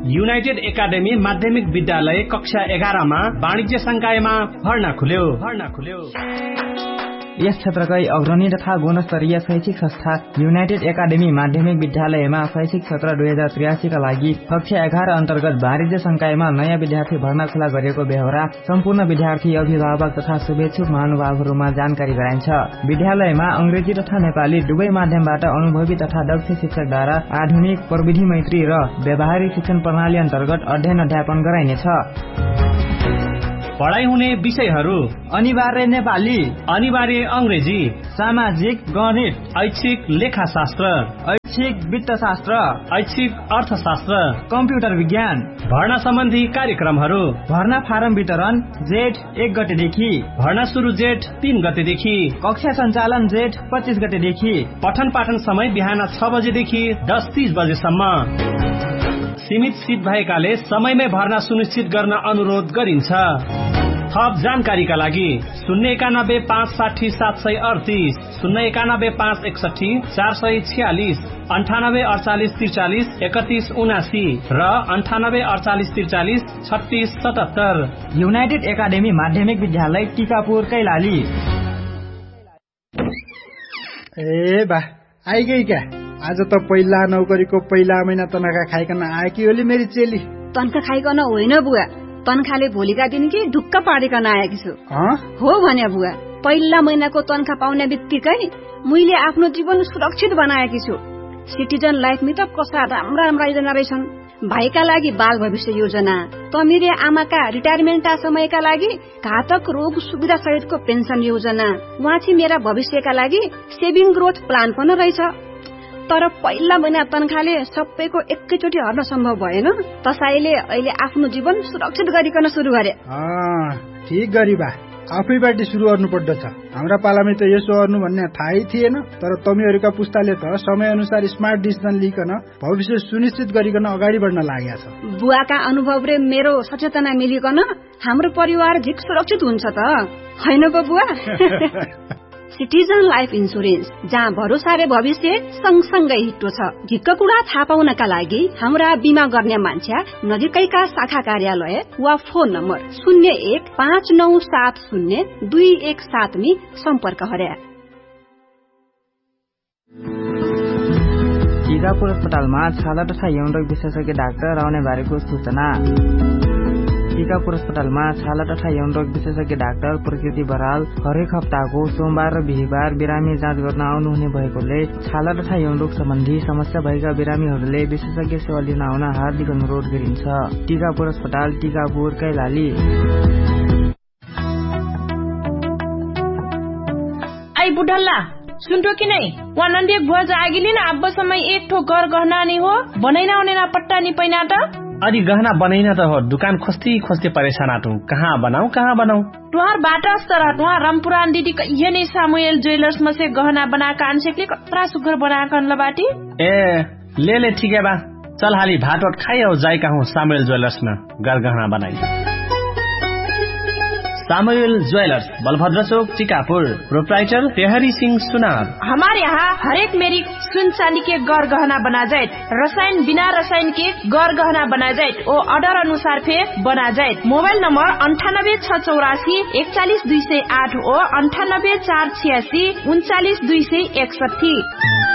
United academy माध्यमिक विद्यालय कक्षा 11 मा वाणिज्य संकायमा भर्ना खुल्यो। यस क्षेत्रकै अग्रणी तथा गुणस्तरीय शैक्षिक संस्था युनाइटेड एकाडेमी माध्यमिक विद्यालयमा शैक्षिक सत्र 2083 का लागि कक्षा 11 अन्तर्गत वाणिज्य संकायमा नयाँ विद्यार्थी भर्ना खुला गरेको बेहोरा सम्पूर्ण विद्यार्थी, अभिभावक तथा शुभेच्छुक महानुभावहरूमा जानकारी गराइन्छ। विद्यालयमा अंग्रेजी तथा नेपाली दुवै माध्यमबाट अनुभवी तथा दक्ष शिक्षकद्वारा आधुनिक प्रविधि मैत्री र व्यावहारिक शिक्षण प्रणाली अन्तर्गत अध्ययन अध्यापन गराइनेछ। पढाइ हुने विषयहरू: अनिवार्य नेपाली, अनिवार्य अंग्रेजी, सामाजिक, गणित, ऐच्छिक लेखाशास्त्र, ऐच्छिक वित्तशास्त्र, ऐच्छिक अर्थशास्त्र, कम्प्युटर विज्ञान। भर्ना सम्बन्धी कार्यक्रमहरू: भर्ना फारम वितरण जेठ 1 गतेदेखि, भर्ना सुरु जेठ 3 गतेदेखि, कक्षा सञ्चालन जेठ 25 गतेदेखि, पठन पाठन समय बिहान 6 बजेदेखि 10:30 बजेसम्म। सीमित सिट भएकाले समयमै भर्ना सुनिश्चित गर्न अनुरोध गरिन्छ। थप जानकारीका लागि 091 560 738, 091 561 446, 98 48 43 31 79 र 98 48 43 36 77। युनाइटेड एकाडेमी माध्यमिक विद्यालय टिकापुर कैलाली। ए बा आइगई क्या? आज त पहिला नौकरीको पहिला महिना तनखा खाइकन आएकी होली मेरी चेली। तनखा खाइकन होइन बुवा, तनखाले भोलिका दिन कि ढुक्क पारिकन आएकी छु। हो भने बुवा, पहिला महिनाको तनखा पाउने बित्तिकै मैले आफ्नो जीवन सुरक्षित बनाएकी छु। सिटिजन लाइफ मित्र कस्ता राम्रा राम्रा योजना रहेछन्। भाइका लागि बाल भविष्य योजना, तमिरे आमाका रिटायरमेन्टका समयका लागि घातक रोग सुविधा सहितको पेन्सन योजना, वाँची मेरा भविष्यका लागि सेभिङ ग्रोथ प्लान पनि रहेछ। तर पहिला महिना तनखाले सबैको एकैचोटि हर्न सम्भव भएन। त्यसैले अहिले आफ्नो जीवन सुरक्षित गरिकन सुरु गरे। ठीक गरी बा, आफैबाट सुरु गर्नु पर्दछ। हाम्रा पालामै त यसो गर्नु भन्ने थाहै थिएन। तर तमीहरूका पुस्ताले त समय अनुसार स्मार्ट डिसिजन लिकन भविष्य सुनिश्चित गरिकन अगाडि बढ्न लागेको छ। बुवाका अनुभव र मेरो सचेतना मिलिकन हाम्रो परिवार झिक सुरक्षित हुन्छ त हैन पो बुवा? सिटिजन लाइफ इन्सुरेन्स, जहाँ भरोसा र भविष्य सँगसँगै हिट्टो छ। झिक्क कुरा थाहा पाउनका लागि हाम्रा बिमा गर्ने मान्छे नजिकैका शाखा कार्यालय वा फोन नम्बर 01 5970 217 नी सम्पर्क गरे। टिकापुर अस्पतालमा छाला तथा यौन रोग विशेषज्ञ डाक्टर आउने बारेको सूचना। टिकापुर अस्पतालमा छाला तथा यौन रोग विशेषज्ञ डाक्टर प्रकृति बराल हरेक हप्ताको सोमबार र बिहीबार बिरामी जाँच गर्न आउनुहुने भएकोले छाला तथा यौन रोग सम्बन्धी समस्या भएका बिरामीहरूले विशेषज्ञ सेवा लिन आउन हार्दिक अनुरोध गरिन्छ। टिकापुर अस्पताल, टिकापुर कैलाली। आई बुढल्ला सुन्टो कि नै वा नन्दे गुवा जागिली न अब समय एक ठो घर गहना नि हो बनाइना आउने ना पट्टा नि पैना त अनि गहना बनाइना त हो। दुकान खोस्ती परेशान आटू, कहाँ बनाऊ तुहार बाटास तर तुहार रामपुरान दिदी कहिए नै सामुएल ज्वेलर्स में से गहना बनाका अनसेकले कत्रा सुगर बनाका अनला बाटी। ए ले ठीक है बा, चल हाली भात वाट खाई और जाई कहूँ सामुएल ज्वेलर्स में गहना बनाई। सामुएल ज्वेलर्स, बलभद्र चौक, टिकापुर। प्रोप्राइटर तेहरी सिंह सुनार। हमारे यहाँ हरेक मेरी सुन चांदी के गौर गहना बना जाए, रसायन बिना रसायन के गौर गहना बना जाए और ऑर्डर अनुसार फे बना जाए। मोबाइल नंबर 98 684 41 208 और 98 486 39 261।